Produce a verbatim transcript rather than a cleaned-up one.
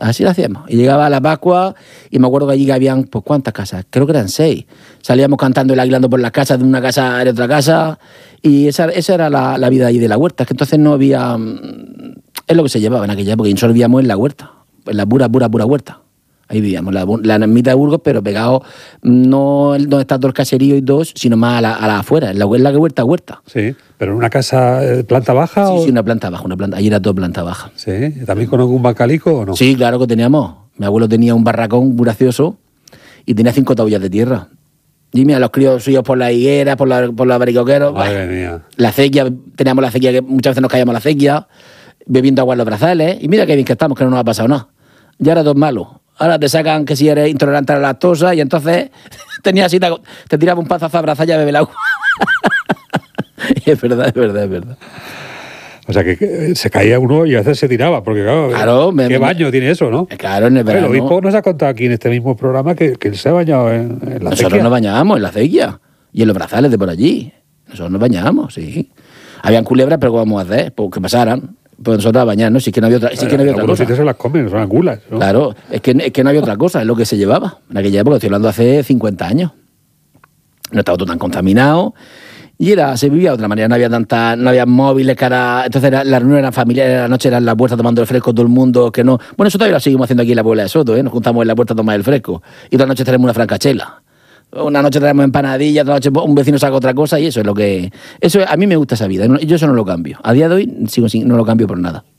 así lo hacíamos. Y llegaba la Pascua y me acuerdo que allí habían, pues, ¿cuántas casas? Creo que eran seis. Salíamos cantando y bailando por las casas, de una casa a otra casa. Y esa, esa era la, la vida allí de la huerta. Es que entonces no había... Es lo que se llevaba en aquella época. Y nosotros vivíamos en la huerta. En la pura, pura, pura huerta. Ahí vivíamos, la, la ermita de Burgos, pero pegado no donde está todo el caserío y dos, sino más a la, a la afuera, en la, en la huerta, huerta. Sí, pero en una casa de planta baja. Sí, o... sí, una planta baja, una planta. Allí era todo planta baja. Sí, ¿también con algún bacalico o no? Sí, claro que teníamos. Mi abuelo tenía un barracón muy gracioso y tenía cinco taullas de tierra. Y mira, los críos suyos por la higuera, por la, por los baricoqueros. Madre mía. La acequia, teníamos la acequia, que muchas veces nos caíamos la acequia, bebiendo agua en los brazales. Y mira qué bien que estamos, que no nos ha pasado nada. Ya era todo malo. Ahora te sacan que si eres intolerante a la lactosa y entonces tenías así, te tiraba un pazazo a brazar y a beber el agua. Y es verdad, es verdad, es verdad. O sea, que, que se caía uno y a veces se tiraba, porque claro, claro ¿qué me, baño me, tiene eso, no? Claro, en el verano. Bueno, el obispo nos ha contado aquí en este mismo programa que, que él se ha bañado en, en la Nosotros acequia. nos bañábamos en la acequia y en los brazales de por allí. Nosotros nos bañábamos, sí. Habían culebras, pero ¿qué vamos a hacer? Pues que pasaran. Pues nosotros a bañarnos, si es que no había otra, si es que no había otra cosa. Sitios se las comen, son angulas, ¿no? Claro, es que, es que no había otra cosa, es lo que se llevaba. En aquella época, estoy hablando hace cincuenta años. No estaba todo tan contaminado y era, se vivía de otra manera, no había tanta, no había móviles, cara. Entonces era, las reuniones eran familiares, la noche eran en la puerta tomando el fresco todo el mundo, que no. Bueno, eso todavía lo seguimos haciendo aquí en la Puebla de Soto, ¿eh? Nos juntamos en la puerta a tomar el fresco. Y todas las noches tenemos una francachela. Una noche traemos empanadillas, otra noche un vecino saca otra cosa y eso es lo que... Eso a mí me gusta esa vida, yo eso no lo cambio. A día de hoy sigo sin, no lo cambio por nada.